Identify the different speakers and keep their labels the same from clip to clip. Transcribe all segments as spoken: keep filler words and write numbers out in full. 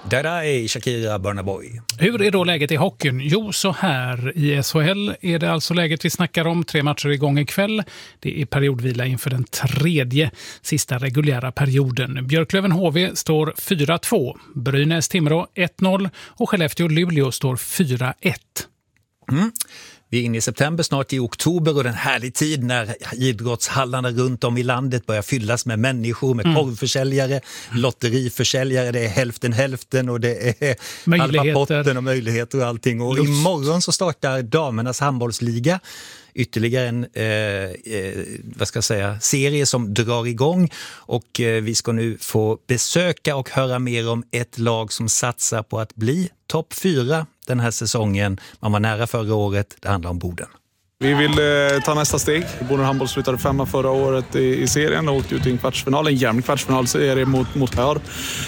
Speaker 1: Där är Shakira Barnaboy.
Speaker 2: Hur är då läget i hockeyn? Jo, så här i S H L är det alltså läget vi snackar om. Tre matcher igång ikväll. Det är periodvila inför den tredje sista reguljära perioden. Björklöven-H V står fyra två. Brynäs-Timrå ett noll och Skellefteå-Luleå står fyra ett.
Speaker 1: Mm. Vi är inne i september, snart i oktober, och den härlig tid när idrottshallarna runt om i landet börjar fyllas med människor, med mm. korvförsäljare, lotteriförsäljare, det är hälften hälften och det är halva potten och möjligheter och allting. Och Lust. Imorgon så startar damernas handbollsliga. Ytterligare en eh, eh, vad ska jag säga, serie som drar igång, och eh, vi ska nu få besöka och höra mer om ett lag som satsar på att bli topp fyra den här säsongen. Man var nära förra året, det handlar om Boden.
Speaker 3: Vi vill eh, ta nästa steg. Boden handboll slutade femma förra året i, i serien och åkte ut i en kvartsfinal, en jämn kvartsfinalserie mot, mot Hör.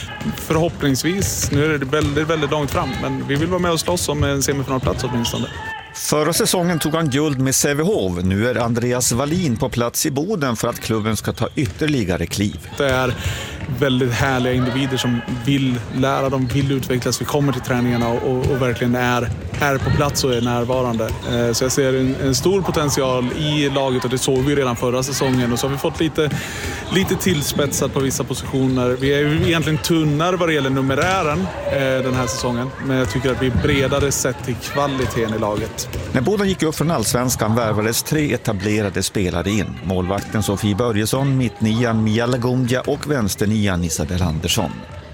Speaker 3: Förhoppningsvis, nu är det väldigt, väldigt långt fram, men vi vill vara med och slåss om en semifinalplats åtminstone.
Speaker 4: Förra säsongen tog han guld med Sävehof. Nu är Andreas Wallin på plats i Boden för att klubben ska ta ytterligare kliv.
Speaker 3: Det är väldigt härliga individer som vill lära, de vill utvecklas. Vi kommer till träningarna och, och, och verkligen är, är på plats och är närvarande. Eh, så jag ser en, en stor potential i laget, och det såg vi redan förra säsongen. Och så har vi fått lite, lite tillspetsat på vissa positioner. Vi är ju egentligen tunnare vad det gäller numerären eh, den här säsongen. Men jag tycker att vi är bredare sett till kvaliteten i laget.
Speaker 4: När Boden gick upp från Allsvenskan värvades tre etablerade spelare in. Målvakten Sofie Börjesson, mittnian Mia Lagundja och vänsternian Isabel Andersson.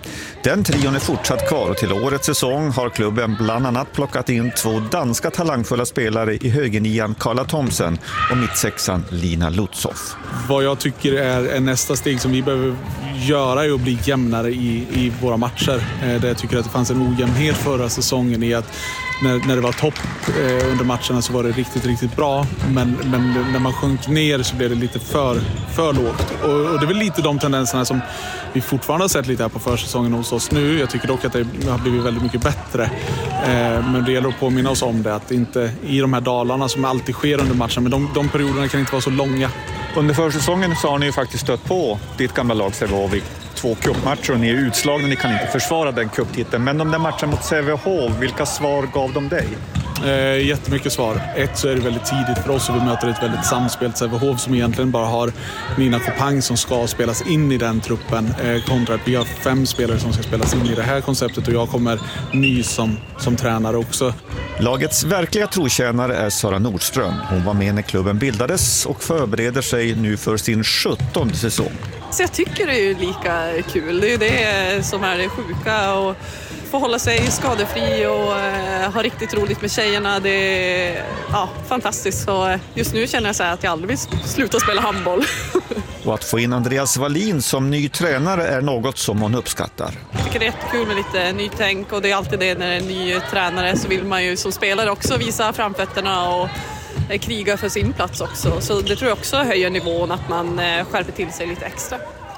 Speaker 4: Den trion är fortsatt kvar, och till årets säsong har klubben bland annat plockat in två danska talangfulla spelare i högernian Carla Thomsen och mittsexan Lina Lutzoff.
Speaker 3: Vad jag tycker är, är nästa steg som vi behöver göra är att bli jämnare i, i våra matcher. Eh, där jag tycker att det fanns en ojämnhet förra säsongen i att när, när det var topp eh, under matcherna så var det riktigt, riktigt bra. Men, men när man sjönk ner så blev det lite för, för lågt. Och, och det är väl lite de tendenserna som vi fortfarande har sett lite här på försäsongen hos oss nu. Jag tycker dock att det har blivit väldigt mycket bättre. Eh, men det gäller att påminna oss om det. Att inte i de här dalarna som alltid sker under matchen. Men de, de perioderna kan inte vara så långa.
Speaker 4: Under försäsongen så har ni ju faktiskt stött på ditt gamla lag Sävehof i två cupmatcher, och ni är utslagna, ni kan inte försvara den cuptiteln. Men de där matcherna mot Sävehof, vilka svar gav de dig?
Speaker 3: Eh, jättemycket svar. Ett, så är det väldigt tidigt för oss, och vi möter ett väldigt samspelt Sävehof som egentligen bara har Nina Kopang som ska spelas in i den truppen, eh, kontra att vi har fem spelare som ska spelas in i det här konceptet, och jag kommer ny som, som tränare också.
Speaker 4: Lagets verkliga trotjänare är Sara Nordström. Hon var med när klubben bildades och förbereder sig nu för sin sjuttonde säsong.
Speaker 5: Så jag tycker det är ju lika kul. Det är ju det som är det sjuka, och få hålla sig skadefri och eh, ha riktigt roligt med tjejerna. Det är ja, fantastiskt. Så just nu känner jag så här att jag aldrig vill sluta spela handboll.
Speaker 4: Och att få in Andreas Wallin som ny tränare är något som hon uppskattar.
Speaker 5: Jag tycker det är jättekul med lite nytänk, och det är alltid det när det är en ny tränare, så vill man ju som spelare också visa framfötterna och kriga för sin plats också. Så det tror jag också höjer nivån, att man skärper till sig lite extra.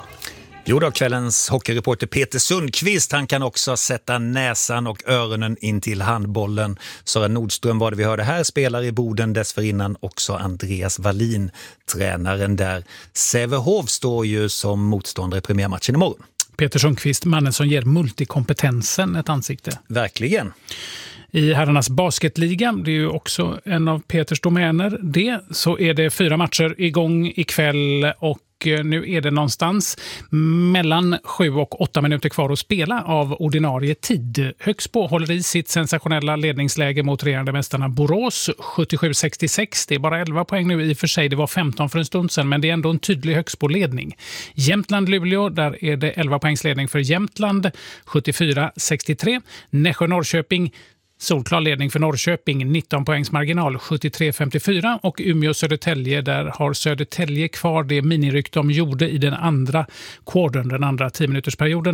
Speaker 1: Jo då, kvällens hockeyreporter Peter Sundqvist, han kan också sätta näsan och öronen in till handbollen. Sara Nordström var det vi hörde här, spelar i Boden, dessförinnan också Andreas Wallin, tränaren där. Sävehof står ju som motståndare i premiärmatchen imorgon.
Speaker 2: Peter Sundqvist, mannen som ger multikompetensen ett ansikte.
Speaker 1: Verkligen.
Speaker 2: I herrarnas basketliga, det är ju också en av Peters domäner, det, så är det fyra matcher igång ikväll, och nu är det någonstans mellan sju och åtta minuter kvar att spela av ordinarie tid. Högsbo håller i sitt sensationella ledningsläge mot regerande mästarna Borås, sjuttiosju sextiosex. Det är bara elva poäng nu i och för sig, det var femton för en stund sedan, men det är ändå en tydlig Högsbo-ledning. Jämtland-Luleå, där är det elva poängs ledning för Jämtland, sjuttiofyra sextiotre. Nässjö-Norrköping, solklar ledning för Norrköping, nitton poängs marginal, sjuttiotre femtiofyra, och Umeå-Södertälje, där har Södertälje kvar det miniryck de gjorde i den andra quartern, den andra tio minutersperioden.